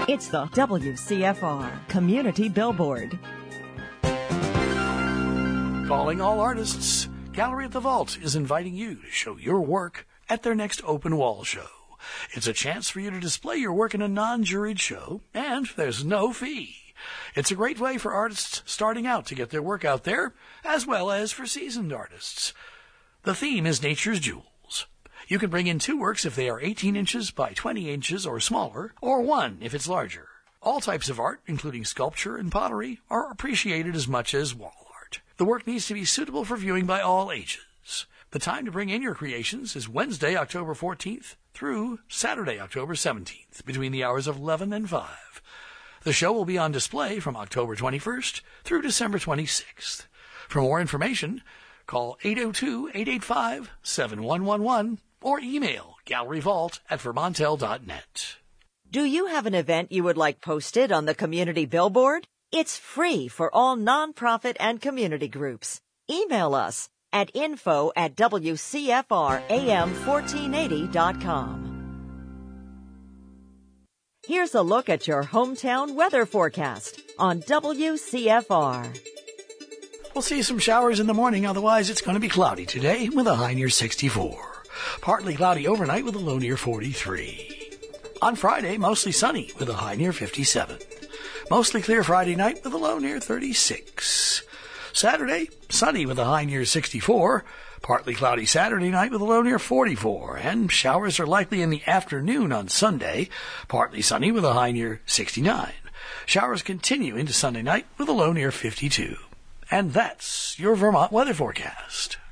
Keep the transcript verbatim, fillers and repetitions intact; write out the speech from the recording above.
It's the W C F R Community Billboard. Calling all artists, Gallery at the Vault is inviting you to show your work at their next open wall show. It's a chance for you to display your work in a non-juried show, and there's no fee. It's a great way for artists starting out to get their work out there, as well as for seasoned artists. The theme is Nature's Jewels. You can bring in two works if they are eighteen inches by twenty inches or smaller, or one if it's larger. All types of art, including sculpture and pottery, are appreciated as much as wall art. The work needs to be suitable for viewing by all ages. The time to bring in your creations is Wednesday, October fourteenth through Saturday, October seventeenth, between the hours of eleven and five. The show will be on display from October twenty-first through December twenty-sixth. For more information, call eight oh two, eight eight five, seven one one one or email galleryvault at vermontel dot net. Do you have an event you would like posted on the Community Billboard? It's free for all nonprofit and community groups. Email us at info at w c f r a m fourteen eighty dot com. Here's a look at your hometown weather forecast on W C F R. We'll see some showers in the morning, otherwise it's going to be cloudy today with a high near sixty-four. Partly cloudy overnight with a low near forty-three. On Friday, mostly sunny with a high near fifty-seven. Mostly clear Friday night with a low near thirty-six. Saturday, sunny with a high near sixty-four. Partly cloudy Saturday night with a low near forty-four. And showers are likely in the afternoon on Sunday. Partly sunny with a high near sixty-nine. Showers continue into Sunday night with a low near fifty-two. And that's your Vermont weather forecast.